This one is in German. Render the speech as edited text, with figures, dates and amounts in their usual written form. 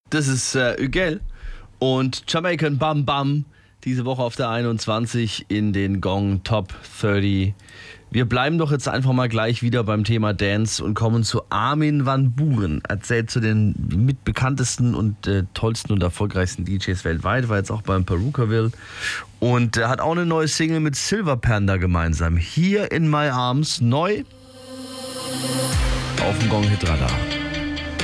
Das ist Ügel und Jamaican Bam Bam. Diese Woche auf der 21 in den Gong Top 30. Wir bleiben doch jetzt einfach mal gleich wieder beim Thema Dance und kommen zu Armin van Buuren. Erzählt zu den mitbekanntesten und tollsten und erfolgreichsten DJs weltweit. War jetzt auch beim Perukaville. Und er hat auch eine neue Single mit Silver Panda gemeinsam. Hier in My Arms, neu auf dem Gong Hit Radar.